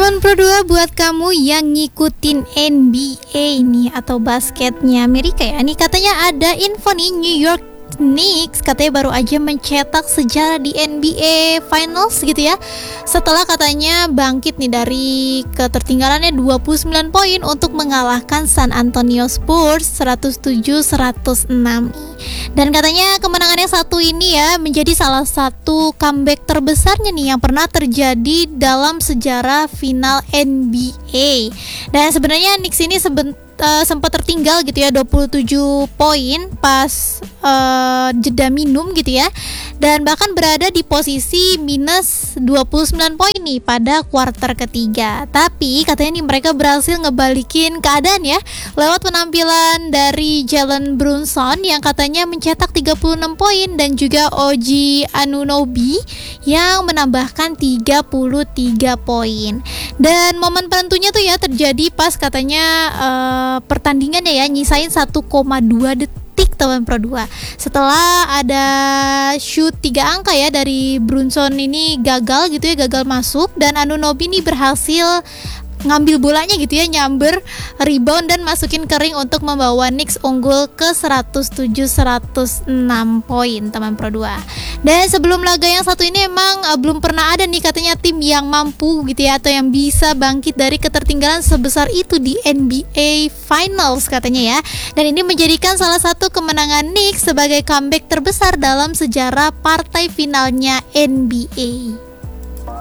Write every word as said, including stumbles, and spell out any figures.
Teman Pro dua, buat kamu yang ngikutin N B A nih atau basketnya Amerika ya, nih katanya ada info nih, New York Knicks katanya baru aja mencetak sejarah di N B A Finals gitu ya, setelah katanya bangkit nih dari ketertinggalannya dua puluh sembilan poin untuk mengalahkan San Antonio Spurs seratus tujuh seratus enam. Dan katanya kemenangan yang satu ini ya menjadi salah satu comeback terbesarnya nih yang pernah terjadi dalam sejarah final N B A. Dan sebenarnya Knicks ini seben- uh, sempat tertinggal gitu ya dua puluh tujuh poin pas uh, jeda minum gitu ya. Dan bahkan berada di posisi minus dua puluh sembilan poin nih pada kuarter ketiga. Tapi katanya nih mereka berhasil ngebalikin keadaan ya lewat penampilan dari Jalen Brunson yang katanya mencetak tiga puluh enam poin dan juga O G Anunoby yang menambahkan tiga puluh tiga poin. Dan momen penentunya tuh ya terjadi pas katanya uh, pertandingannya ya nyisain satu koma dua detik teman Pro dua. Setelah ada shoot tiga angka ya dari Brunson ini gagal gitu ya, gagal masuk, dan Anunoby ini berhasil ngambil bolanya gitu ya, nyamber, rebound dan masukin ke ring untuk membawa Knicks unggul ke seratus tujuh seratus enam poin teman Pro dua. Dan sebelum laga yang satu ini emang uh, belum pernah ada nih katanya tim yang mampu gitu ya atau yang bisa bangkit dari ketertinggalan sebesar itu di N B A Finals katanya ya. Dan ini menjadikan salah satu kemenangan Knicks sebagai comeback terbesar dalam sejarah partai finalnya N B A.